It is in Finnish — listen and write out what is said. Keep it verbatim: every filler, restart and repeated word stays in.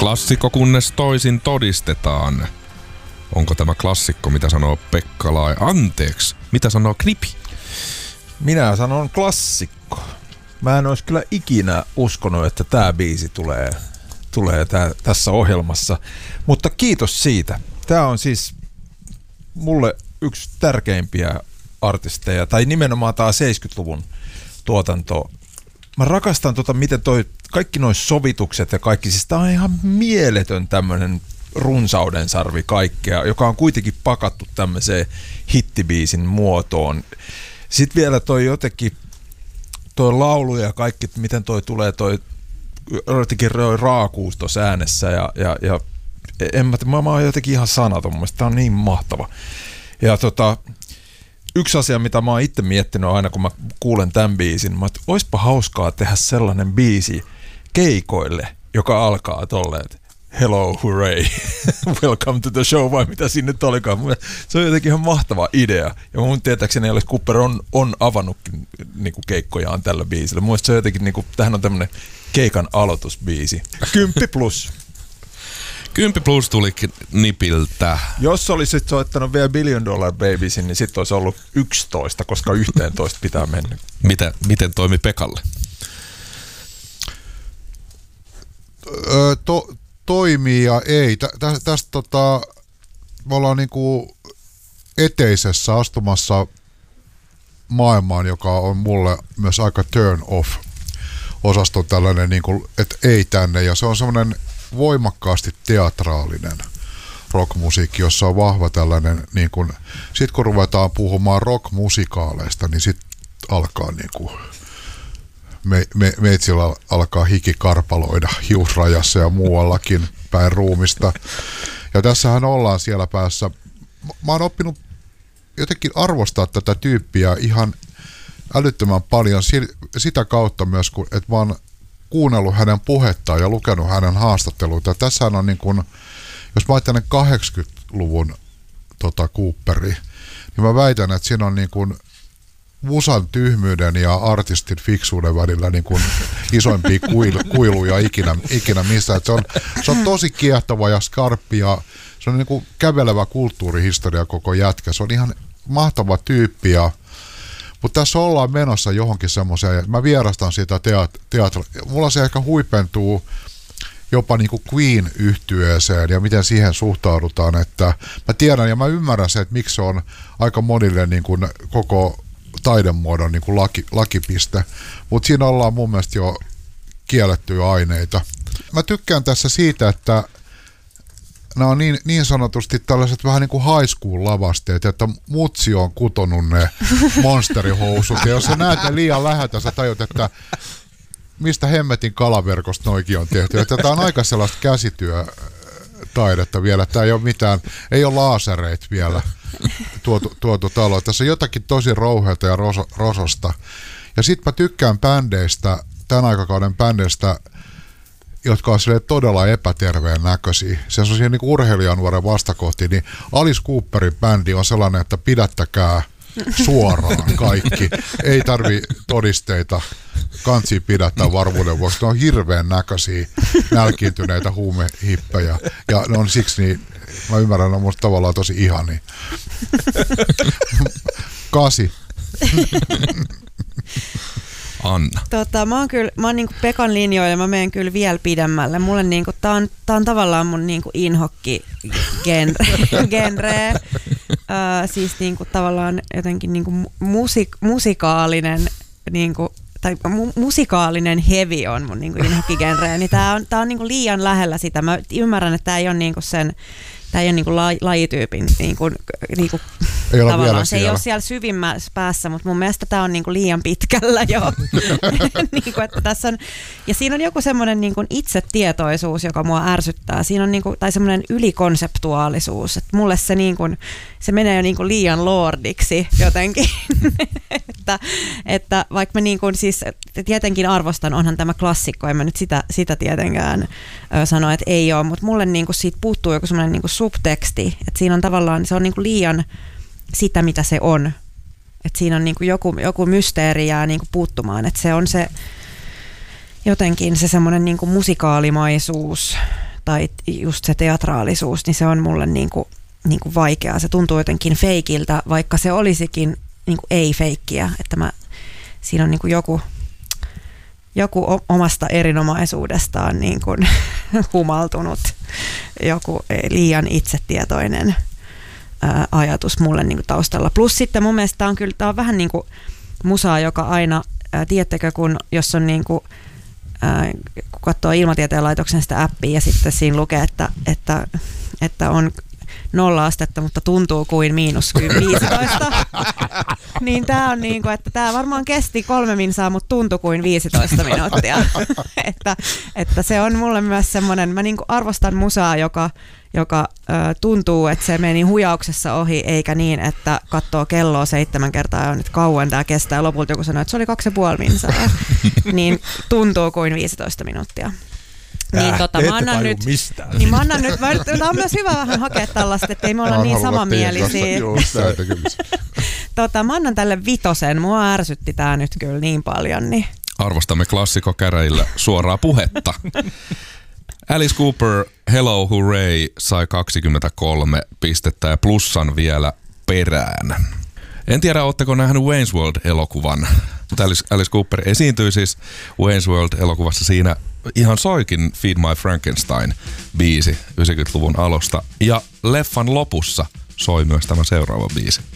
Klassikko kunnes toisin todistetaan. Onko tämä klassikko, mitä sanoo Pekka Lai? Anteeksi, mitä sanoo Knipi? Minä sanon klassikko. Mä en olisi kyllä ikinä uskonut, että tää biisi tulee, tulee tää, tässä ohjelmassa. Mutta kiitos siitä. Tää on siis mulle yksi tärkeimpiä artisteja, tai nimenomaan tää seitsemänkymmentäluvun tuotanto. Mä rakastan tota, miten toi, kaikki noi sovitukset ja kaikki, siis tää on ihan mieletön tämmönen runsauden sarvi kaikkea, joka on kuitenkin pakattu tämmöiseen hittibiisin muotoon. Sitten vielä toi jotenkin, toi laulu ja kaikki, miten toi tulee toi, jotenkin raakuus tuossa äänessä ja, ja, ja en mä, mä, mä oon jotenkin ihan sanaton, mun mielestä tää on niin mahtava. Ja tota, yksi asia, mitä mä oon itse miettinyt aina, kun mä kuulen tämän biisin, mä oon, että oispa hauskaa tehdä sellainen biisi keikoille, joka alkaa tolleen, hello, hooray, welcome to the show, vai mitä siinä nyt olikaan. Se on jotenkin ihan mahtava idea. Ja mun tietääkseni Alice Cooper on, on avannutkin niinku keikkojaan tällä biisillä. Mun mielestä se on jotenkin, niinku, tämähän on tämmönen keikan aloitusbiisi. Kymppi plus. Kymppi plus tuli Nipiltä. Jos olisit soittanut vielä Billion Dollar Babiesin, niin sitten olisi ollut yksitoista, koska yhteentoista pitää mennä. Miten, miten toimi Pekalle? Öö, to, toimii ja ei. Tä, tä, tästä tota, me ollaan niinku eteisessä astumassa maailmaan, joka on mulle myös aika turn off osasto tällainen, niinku, että ei tänne. Ja se on semmoinen voimakkaasti teatraalinen rockmusiikki, jossa on vahva tällainen, niin kun, sit kun ruvetaan puhumaan rockmusikaaleista, niin sit alkaa niin kuin, me, me, meitsillä alkaa hiki karpaloida hiusrajassa ja muuallakin päin ruumista. Ja tässähän ollaan siellä päässä. Mä oon oppinut jotenkin arvostaa tätä tyyppiä ihan älyttömän paljon sitä kautta myös, että mä oon kuunnellut hänen puhettaan ja lukenut hänen haastatteluita. Tässähän on niin kuin, jos mä ajattelen kahdeksankymmentäluvun tota, Cooperi, niin mä väitän, että siinä on niin kuin musan tyhmyyden ja artistin fiksuuden välillä niin kuin isoimpia kuilu, kuiluja ikinä, ikinä missään. Se on, se on tosi kiehtova ja skarppi ja se on niin kuin kävelevä kulttuurihistoria koko jätkä. Se on ihan mahtava tyyppi ja mutta tässä ollaan menossa johonkin semmoiseen, että mä vierastan sitä teat- teatria. Mulla se ehkä huipentuu jopa niin kuin Queen-yhtyeeseen ja miten siihen suhtaudutaan. Että mä tiedän ja mä ymmärrän se, että miksi se on aika monille niin kuin koko taidemuodon niin kuin laki, lakipiste. Mutta siinä ollaan mun mielestä jo kiellettyjä aineita. Mä tykkään tässä siitä, että nämä on niin, niin sanotusti tällaiset vähän niin kuin high school lavasteet, että mutsi on kutonut ne monsterihousut. Ja jos sä näet ne liian läheltä, sä tajut, että mistä hemmetin kalaverkosta noikin on tehty. Että tämä on aika sellaista käsityötaidetta vielä. Tämä ei ole mitään, ei ole laasereita vielä tuotu, tuotu taloon. Tässä on jotakin tosi rouheata ja roso, rososta. Ja sit mä tykkään bändeistä, tämän aikakauden bändeistä, jotka on todella epäterveen näköisiä. Se on sellaisia niin urheilijanuoren vastakohti, niin Alice Cooperin bändi on sellainen, että pidättäkää suoraan kaikki. Ei tarvi todisteita kansia pidättää varmuuden vuoksi. Ne on hirveän näköisiä, nälkiintyneitä huumehippejä. Ja ne on siksi niin, mä ymmärrän, ne on musta tavallaan tosi ihania. Kasi. Anna. Tota, mä oon kyllä, mä oon niinku Pekan linjoilla, mä menen kyllä vielä pidemmälle. Mulle niinku, tää on, tää on tavallaan mun niinku inhokki genre, genre. Ö, siis niinku tavallaan jotenkin niinku musik, musikaalinen niinku, tai mu, musikaalinen heavy on mun niinku inhokki genre. Niin tää on, tää on niinku liian lähellä sitä. Mä ymmärrän, että tää ei ole niinku sen Tämä ei ole niin kuin lajityypin, niin kuin, niin kuin, ei ole tavallaan se ei ole siellä syvimmässä päässä, mutta mun mielestä tämä on niin kuin liian pitkällä jo. niin kuin, että tässä on, ja siinä on joku semmoinen niin kuin itsetietoisuus, joka mua ärsyttää. Siinä on niin kuin, tai semmoinen ylikonseptuaalisuus, että mulle se, niin kuin, se menee jo niin kuin liian lordiksi jotenkin. että, että vaikka mä niin kuin, siis tietenkin arvostan, onhan tämä klassikko, en mä nyt sitä, sitä tietenkään ö, sano, että ei ole, mutta mulle niin kuin siitä puuttuu joku semmoinen niin kuin subteksti, että siinä on tavallaan, se on niin kuin liian sitä, mitä se on. Että siinä on niin kuin joku, joku mysteeri jää niin kuin puuttumaan, että se on se jotenkin se semmoinen niin kuin musikaalimaisuus tai just se teatraalisuus, niin se on mulle niinku, niinku vaikeaa. Se tuntuu jotenkin feikiltä, vaikka se olisikin niinku ei-feikkiä, että mä, siinä on niinku joku, joku omasta erinomaisuudestaan niinku humaltunut, joku liian itsetietoinen ää, ajatus mulle niinku taustalla. Plus sitten mun mielestä tää on kyllä tää on vähän niin kuin musaa, joka aina, ää, tiedättekö, kun jos on niinku, ää, kun katsoo Ilmatieteen laitoksen sitä appia ja sitten siinä lukee, että, että, että on nolla astetta, mutta tuntuu kuin miinus viisitoista. Niin tää on niinku, että tää varmaan kesti kolme minsaa, mutta tuntui kuin viisitoista minuuttia. että, että se on mulle myös semmonen, mä niinku arvostan musaa, joka, joka ö, tuntuu, että se meni huijauksessa ohi, eikä niin, että katsoo kelloa seitsemän kertaa ja on nyt kauan tää kestää. Lopulta joku sanoo, että se oli kaksi ja puoli minsaa. niin tuntuu kuin viisitoista minuuttia. Niin, tota, mä annan nyt, niin mä annan nyt, mä, tää on myös hyvä vähän hakea tällaista, että ei me olla niin samanmielisiä. tota, mä annan tälle vitosen, mua ärsytti tää nyt kyllä niin paljon. Niin. Arvostamme klassikkokäräjillä suoraa puhetta. Alice Cooper, Hello Hooray sai kaksikymmentäkolme pistettä ja plussan vielä perään. En tiedä, ootteko nähnyt Wayne's World-elokuvan, mutta Alice, Alice Cooper esiintyi siis Wayne's World-elokuvassa. Siinä ihan soikin Feed My Frankenstein-biisi yhdeksänkymmentäluvun alusta. Ja leffan lopussa soi myös tämä seuraava biisi.